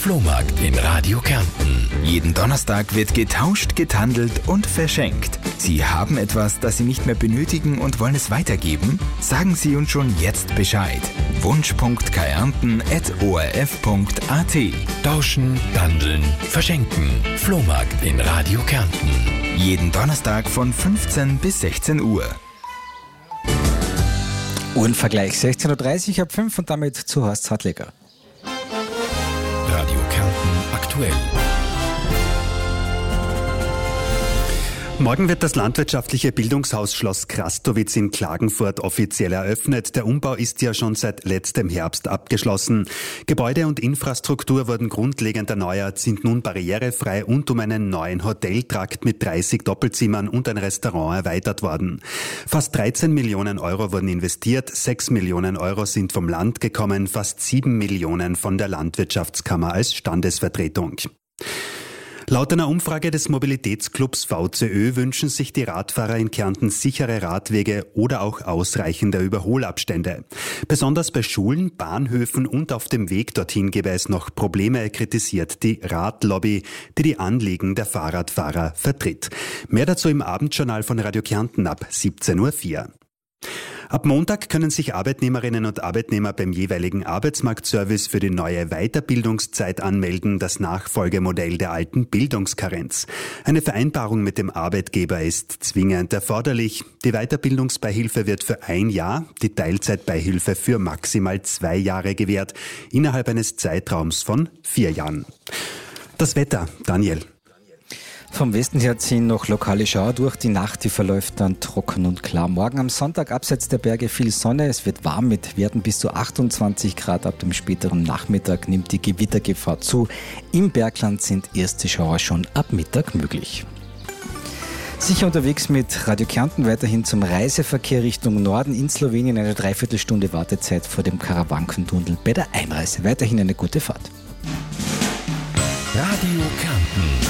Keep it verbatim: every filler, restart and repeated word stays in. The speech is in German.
Flohmarkt in Radio Kärnten. Jeden Donnerstag wird getauscht, gethandelt und verschenkt. Sie haben etwas, das Sie nicht mehr benötigen und wollen es weitergeben? Sagen Sie uns schon jetzt Bescheid. wunsch.kärnten at o r f punkt a t. Tauschen, handeln, verschenken. Flohmarkt in Radio Kärnten. Jeden Donnerstag von fünfzehn bis sechzehn Uhr. Uhrenvergleich sechzehn Uhr dreißig ab fünf und damit zu Horst Hartleger. Radio Kärnten aktuell. Morgen wird das landwirtschaftliche Bildungshaus Schloss Krastowitz in Klagenfurt offiziell eröffnet. Der Umbau ist ja schon seit letztem Herbst abgeschlossen. Gebäude und Infrastruktur wurden grundlegend erneuert, sind nun barrierefrei und um einen neuen Hoteltrakt mit dreißig Doppelzimmern und ein Restaurant erweitert worden. Fast dreizehn Millionen Euro wurden investiert, sechs Millionen Euro sind vom Land gekommen, fast sieben Millionen von der Landwirtschaftskammer als Standesvertretung. Laut einer Umfrage des Mobilitätsclubs V C Ö wünschen sich die Radfahrer in Kärnten sichere Radwege oder auch ausreichende Überholabstände. Besonders bei Schulen, Bahnhöfen und auf dem Weg dorthin gäbe es noch Probleme, kritisiert die Radlobby, die die Anliegen der Fahrradfahrer vertritt. Mehr dazu im Abendjournal von Radio Kärnten ab siebzehn Uhr vier. Ab Montag können sich Arbeitnehmerinnen und Arbeitnehmer beim jeweiligen Arbeitsmarktservice für die neue Weiterbildungszeit anmelden, das Nachfolgemodell der alten Bildungskarenz. Eine Vereinbarung mit dem Arbeitgeber ist zwingend erforderlich. Die Weiterbildungsbeihilfe wird für ein Jahr, die Teilzeitbeihilfe für maximal zwei Jahre gewährt, innerhalb eines Zeitraums von vier Jahren. Das Wetter, Daniel. Vom Westen her ziehen noch lokale Schauer durch. Die Nacht, die verläuft dann trocken und klar. Morgen am Sonntag abseits der Berge viel Sonne. Es wird warm mit Werten bis zu achtundzwanzig Grad. Ab dem späteren Nachmittag nimmt die Gewittergefahr zu. Im Bergland sind erste Schauer schon ab Mittag möglich. Sicher unterwegs mit Radio Kärnten weiterhin zum Reiseverkehr Richtung Norden in Slowenien. Eine Dreiviertelstunde Wartezeit vor dem Karawankentunnel bei der Einreise. Weiterhin eine gute Fahrt. Radio Kärnten.